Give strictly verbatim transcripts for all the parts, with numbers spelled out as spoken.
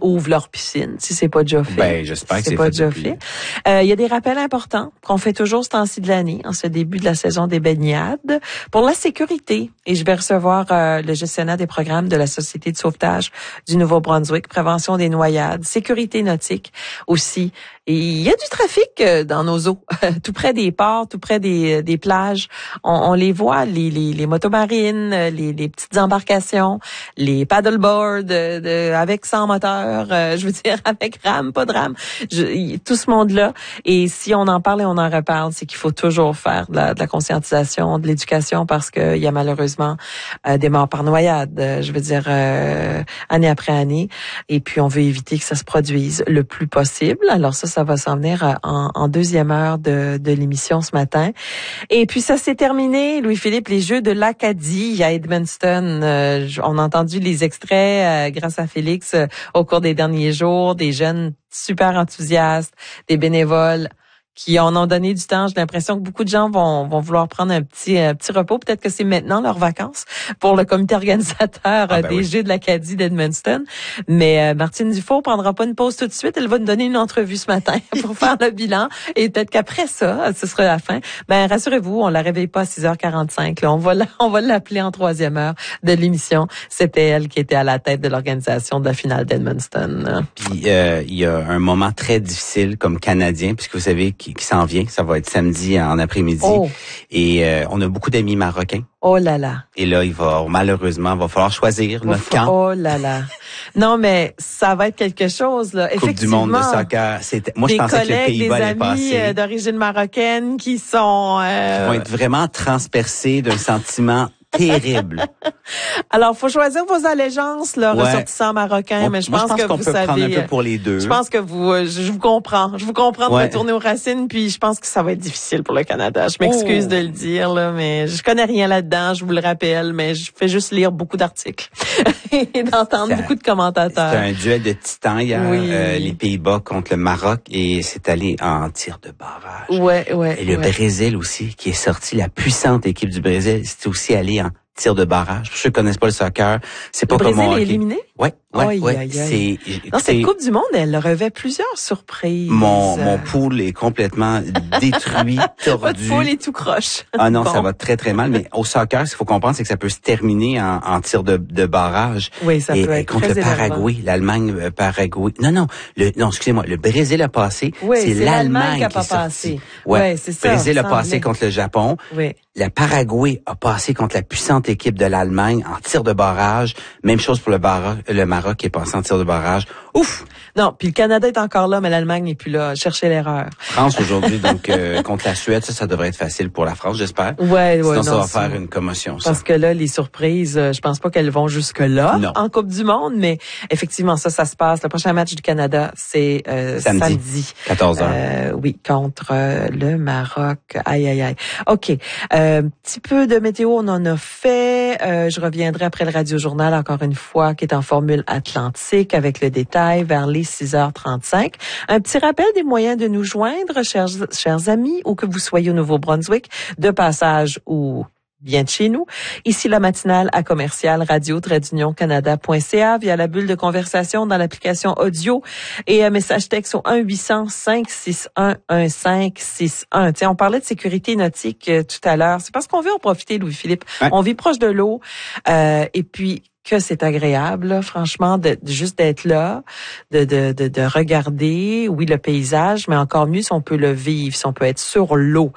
ouvrent leur piscine, si c'est pas déjà fait. Ben, j'espère si que c'est, pas fait déjà depuis. fait. Euh, il y a des rappels importants qu'on fait toujours ce temps-ci de l'année, en ce début de la saison des baignades, pour la sécurité. Et je vais recevoir euh, le gestionnaire des programmes de la Société de sauvetage du Nouveau-Brunswick, prévention des noyades, sécurité nautique aussi. Et il y a du trafic euh, dans nos eaux, tout près des ports, tout près des, des plages. On, on les voit, les, les, les motomarines, les, les petites embarcations, les paddleboards de, de, avec sans moteur, euh, je veux dire avec rame, pas de rame, je, tout ce monde-là. Et si on en parle et on en reparle, c'est qu'il faut toujours faire de la, de la conscientisation, de l'éducation, parce qu'il y a malheureusement euh, des morts par noyade, euh, je veux dire, euh, année après année. Et puis, on veut éviter que ça se produise le plus possible. Alors ça, ça va s'en venir en, en deuxième heure de, de l'émission ce matin. Et puis, ça s'est terminé, Louis-Philippe, les Jeux de l'Acadie à Edmundston. Euh, on a entendu les extraits euh, grâce à Félix euh, au cours des derniers jours, des jeunes super enthousiastes, des bénévoles qui en ont donné du temps. J'ai l'impression que beaucoup de gens vont vont vouloir prendre un petit un petit repos. Peut-être que c'est maintenant leurs vacances pour le comité organisateur ah ben des oui. Jeux de l'Acadie d'Edmundston. Mais euh, Martine Dufault prendra pas une pause tout de suite. Elle va nous donner une entrevue ce matin pour faire le bilan. Et peut-être qu'après ça, ce sera la fin. Ben rassurez-vous, on la réveille pas à six heures quarante-cinq. Là. On va la, on va l'appeler en troisième heure de l'émission. C'était elle qui était à la tête de l'organisation de la finale d'Edmundston. Puis euh, il y a un moment très difficile comme Canadien, puisque vous savez qui, qui s'en vient. Ça va être samedi en après-midi. Oh. Et euh, on a beaucoup d'amis marocains. Oh là là. Et là, il va malheureusement, il va falloir choisir notre Ouf, camp. Oh là là. Non, mais ça va être quelque chose, là. Coupe du monde de soccer. C'était, moi, je pensais que le Pays-Bas allait des amis passer. d'origine marocaine qui sont... Euh... Qui vont être vraiment transpercés d'un sentiment terrible. Alors, faut choisir vos allégeances, là, ouais. ressortissants marocains, Bon, mais je moi, pense, je pense que qu'on vous peut savez... prendre un peu pour les deux. Je pense que vous... Euh, je vous comprends. Je vous comprends de ouais. retourner aux racines, puis je pense que ça va être difficile pour le Canada. Je m'excuse oh. de le dire, là, mais je connais rien là-dedans, je vous le rappelle, mais je fais juste lire beaucoup d'articles et d'entendre beaucoup de commentateurs. C'était un duel de titans hier, oui. euh, les Pays-Bas contre le Maroc, et c'est allé en tir de barrage. Ouais, ouais. Et le ouais. Brésil aussi, qui est sorti, la puissante équipe du Brésil, c'est aussi allé en tir de barrage. Pour ceux qui connaissent pas le soccer, c'est pas le comme Brésil hockey. est éliminé? Ouais, ouais, aïe, ouais. Aïe, aïe. C'est, dans cette Coupe du Monde, elle revêt plusieurs surprises. Mon, mon pool est complètement détruit, tordu. Votre pool est tout croche. Ah non, bon. ça va très, très mal. Mais au soccer, ce qu'il faut comprendre, c'est que ça peut se terminer en, en tir de, de barrage. Oui, ça et, peut et être contre très le Paraguay, énervant. l'Allemagne, euh, Paraguay. Non, non, le, non, excusez-moi, le Brésil a passé. Oui, c'est, c'est l'Allemagne, l'Allemagne qui a qui pas est sortie. passé. Ouais, ouais c'est ça. Le Brésil a semblait. passé contre le Japon. Oui. Le Paraguay a passé contre la puissante équipe de l'Allemagne en tir de barrage. Même chose pour le, Bar- le Maroc qui est passé en tir de barrage. Ouf! Non, puis le Canada est encore là, mais l'Allemagne n'est plus là. Cherchez l'erreur. France aujourd'hui, donc euh, contre la Suède, ça, ça devrait être facile pour la France, j'espère. Ouais, ouais. Sinon, non, ça va c'est... faire une commotion. Ça. Parce que là, les surprises, euh, je pense pas qu'elles vont jusque là non. en Coupe du Monde, mais effectivement, ça, ça se passe. Le prochain match du Canada, c'est euh, samedi, samedi. quatorze heures. Euh, oui, contre euh, le Maroc. Aïe, aïe, aïe. OK. Euh, petit peu de météo, on en a fait. Euh, je reviendrai après le Radio-Journal, encore une fois, qui est en formule atlantique, avec le détail vers les six heures trente-cinq. Un petit rappel des moyens de nous joindre, chers, chers amis, où que vous soyez au Nouveau-Brunswick, de passage ou bien de chez nous. Ici, la matinale à commercial radio union canada point c a via la bulle de conversation dans l'application audio et un message texte au un huit cents cinq six un un cinq six un. Tiens, on parlait de sécurité nautique euh, tout à l'heure. C'est parce qu'on veut en profiter, Louis-Philippe. Ouais. On vit proche de l'eau euh, et puis que c'est agréable, là, franchement, de, de juste d'être là, de, de, de, de regarder, oui, le paysage, mais encore mieux si on peut le vivre, si on peut être sur l'eau.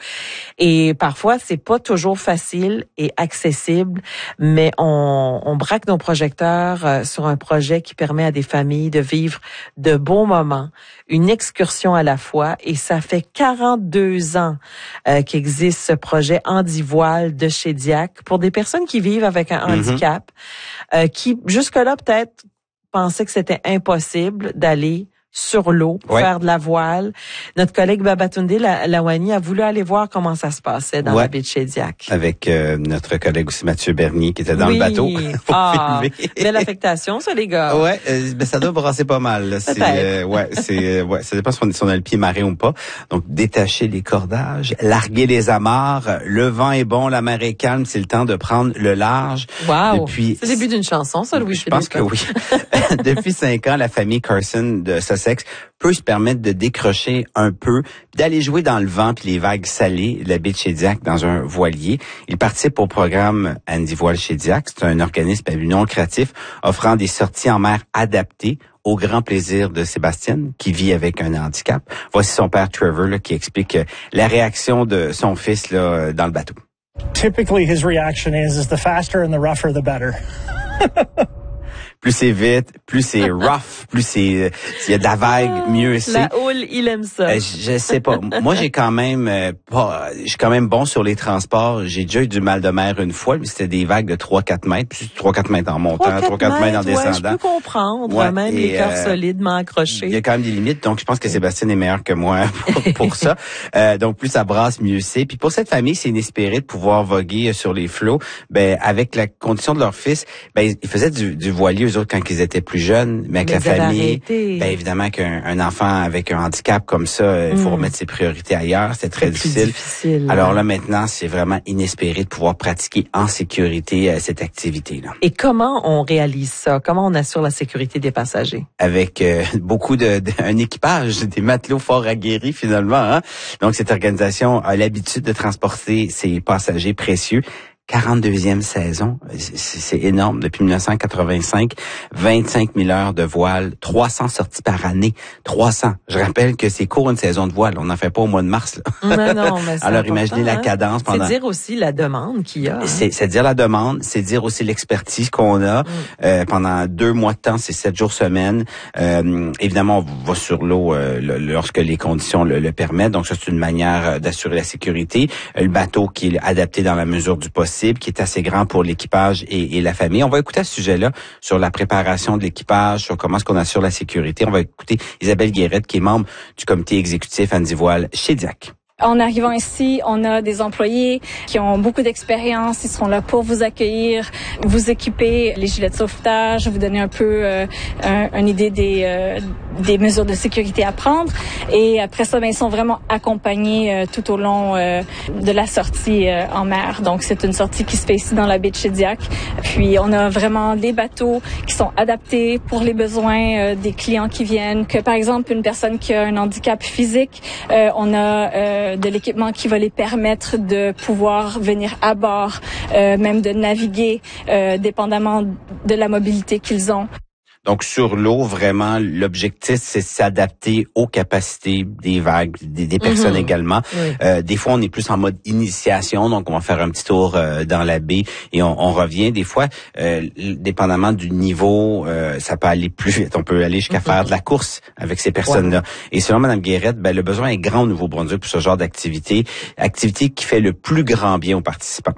Et parfois, c'est pas toujours facile et accessible, mais on, on braque nos projecteurs euh, sur un projet qui permet à des familles de vivre de bons moments, une excursion à la fois, et ça fait quarante-deux ans euh, qu'existe ce projet Handivoile de chez Diac pour des personnes qui vivent avec un Mm-hmm. handicap, euh, qui jusque-là peut-être pensaient que c'était impossible d'aller sur l'eau, pour ouais. faire de la voile. Notre collègue Babatunde Lawani a voulu aller voir comment ça se passait dans ouais. la baie de Shediac. Avec euh, notre collègue aussi Mathieu Bernier qui était dans oui. le bateau pour ah, filmer. Belle affectation, ça, les gars. Ouais, euh, ben, ça doit brasser pas mal. Là. C'est, euh, ouais, c'est, euh, ouais, ça dépend si on, si on a le pied marin ou pas. Donc, détacher les cordages, larguer les amarres. Le vent est bon, la mer est calme, c'est le temps de prendre le large. Wow. Depuis, c'est le début d'une chanson, ça, Louis Je Philippe. pense que oui. Depuis cinq ans, la famille Carson de Sussex peut se permettre de décrocher un peu, d'aller jouer dans le vent puis les vagues salées de la baie de Shediac dans un voilier. Il participe au programme Andy Voile Shediac. C'est un organisme à but non lucratif offrant des sorties en mer adaptées au grand plaisir de Sébastien, qui vit avec un handicap. Voici son père Trevor là, qui explique la réaction de son fils là, dans le bateau. Typically, his reaction is, is the faster and the rougher, the better. Plus c'est vite, plus c'est rough, plus c'est s'il y a de la vague, mieux c'est. La houle, il aime ça. Euh, je, je sais pas. Moi, j'ai quand même euh, pas, je suis quand même bon sur les transports. J'ai déjà eu du mal de mer une fois, mais c'était des vagues de trois quatre mètres, puis trois quatre mètres en montant, trois quatre mètres en descendant. Ouais, je peux comprendre, ouais, même et, les cœurs euh, solidement accrochés. Il y a quand même des limites, donc je pense que Sébastien est meilleur que moi pour, pour ça. Euh, donc plus ça brasse, mieux c'est. Puis pour cette famille, c'est inespéré de pouvoir voguer sur les flots. Ben avec la condition de leur fils, ben ils faisaient du, du voilier eux autres quand ils étaient plus jeunes, mais avec mais la famille, arrêté. ben évidemment qu'un un enfant avec un handicap comme ça, il faut mm. remettre ses priorités ailleurs. C'était très difficile. difficile. Alors là maintenant, c'est vraiment inespéré de pouvoir pratiquer en sécurité euh, cette activité-là. Et comment on réalise ça? Comment on assure la sécurité des passagers? Avec euh, beaucoup de, de un équipage, des matelots fort aguerris finalement. Hein? Donc cette organisation a l'habitude de transporter ses passagers précieux. quarante-deuxième saison, c'est énorme. Depuis mille neuf cent quatre-vingt-cinq, vingt-cinq mille heures de voile, trois cents sorties par année, trois cents. Je rappelle que c'est court une saison de voile, on n'en fait pas au mois de mars. Là. Mais non, mais c'est Alors important, imaginez la cadence pendant. C'est dire aussi la demande qu'il y a. Hein? C'est, c'est dire la demande, c'est dire aussi l'expertise qu'on a. Mm. Euh, pendant deux mois de temps, c'est sept jours semaine. Euh, évidemment, on va sur l'eau euh, lorsque les conditions le, le permettent. Donc ça, c'est une manière d'assurer la sécurité. Le bateau qui est adapté dans la mesure du possible, qui est assez grand pour l'équipage et, et la famille. On va écouter à ce sujet-là sur la préparation de l'équipage, sur comment est-ce qu'on assure la sécurité. On va écouter Isabelle Guérette, qui est membre du comité exécutif Andy Voile Shediac. En arrivant ici, on a des employés qui ont beaucoup d'expérience. Ils seront là pour vous accueillir, vous équiper les gilets de sauvetage, vous donner un peu euh, un, une idée des, euh, des mesures de sécurité à prendre. Et après ça, ben, ils sont vraiment accompagnés euh, tout au long euh, de la sortie euh, en mer. Donc, c'est une sortie qui se fait ici dans la baie de Shediac. Puis, on a vraiment des bateaux qui sont adaptés pour les besoins euh, des clients qui viennent. Que, par exemple, une personne qui a un handicap physique, euh, on a... Euh, de l'équipement qui va les permettre de pouvoir venir à bord, euh, même de naviguer, euh, dépendamment de la mobilité qu'ils ont. Donc, sur l'eau, vraiment, l'objectif, c'est s'adapter aux capacités des vagues, des, des personnes mm-hmm. également. Oui. Euh, des fois, on est plus en mode initiation, donc on va faire un petit tour euh, dans la baie et on, on revient. Des fois, euh, dépendamment du niveau, euh, ça peut aller plus vite. On peut aller jusqu'à mm-hmm. faire de la course avec ces personnes-là. Ouais. Et selon Mme Guérette, ben, le besoin est grand au Nouveau-Brunswick pour ce genre d'activité, activité qui fait le plus grand bien aux participants.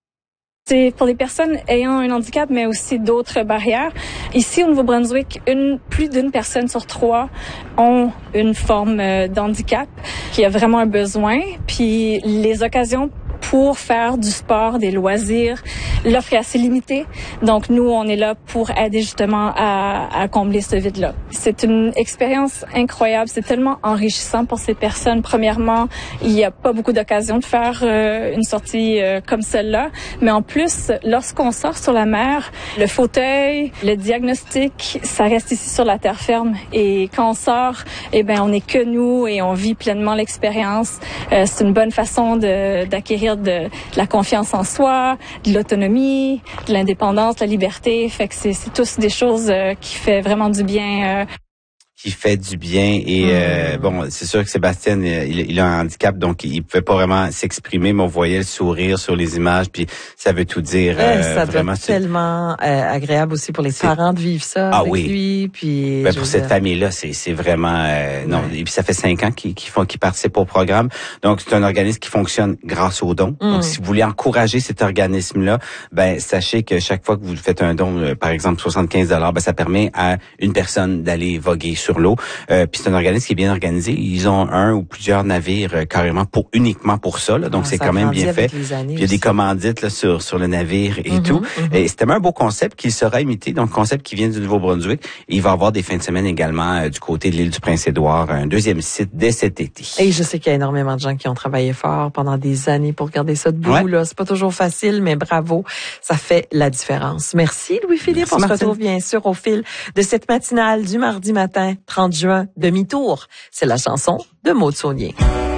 C'est pour les personnes ayant un handicap, mais aussi d'autres barrières. Ici, au Nouveau-Brunswick, une, plus d'une personne sur trois ont une forme euh, d'handicap qui a vraiment un besoin. Puis les occasions pour faire du sport, des loisirs, l'offre est assez limitée. Donc, nous, on est là pour aider justement à, à combler ce vide-là. C'est une expérience incroyable. C'est tellement enrichissant pour ces personnes. Premièrement, il n'y a pas beaucoup d'occasions de faire euh, une sortie euh, comme celle-là. Mais en plus, lorsqu'on sort sur la mer, le fauteuil, le diagnostic, ça reste ici sur la terre ferme. Et quand on sort, eh ben, on n'est que nous et on vit pleinement l'expérience. Euh, c'est une bonne façon de, d'acquérir de, de la confiance en soi, de l'autonomie, de l'indépendance, de la liberté. Fait que c'est, c'est tous des choses euh, qui fait vraiment du bien. Euh. Qui fait du bien et mmh. euh, bon, c'est sûr que Sébastien, il, il a un handicap, donc il pouvait pas vraiment s'exprimer, mais on voyait le sourire sur les images, puis ça veut tout dire. Euh, ça vraiment, doit être tellement euh, agréable aussi pour les c'est... parents de vivre ça ah, avec oui. lui. Puis ben, pour cette famille-là, c'est, c'est vraiment euh, non. Ouais. Et puis ça fait cinq ans qu'ils, qu'ils font, qu'ils participent au programme. Donc c'est un organisme qui fonctionne grâce aux dons. Mmh. Donc si vous voulez encourager cet organisme-là, ben sachez que chaque fois que vous faites un don, euh, par exemple soixante-quinze dollars, ben ça permet à une personne d'aller voguer sur sur l'eau. Euh, puis c'est un organisme qui est bien organisé. Ils ont un ou plusieurs navires euh, carrément pour uniquement pour ça. Là. Donc, ah, c'est quand même bien fait. Puis il y a des commandites là, sur sur le navire et mm-hmm, tout. Mm-hmm. Et c'était un beau concept qui sera imité. Donc, concept qui vient du Nouveau-Brunswick. Et il va y avoir des fins de semaine également euh, du côté de l'île du Prince-Édouard, un deuxième site dès cet été. Et je sais qu'il y a énormément de gens qui ont travaillé fort pendant des années pour garder ça debout. Ouais. Là, c'est pas toujours facile, mais bravo, ça fait la différence. Merci Louis-Philippe. Merci, on Martine. Se retrouve bien sûr au fil de cette matinale du mardi matin, trente juin, demi-tour. C'est la chanson de Maud Saunier.